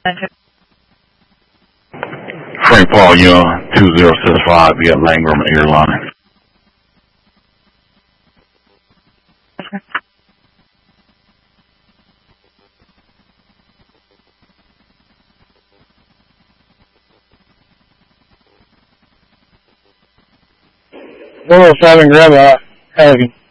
Frank Paul Young, 2065, you got Langham Airlines. Seven, grab a Pelican.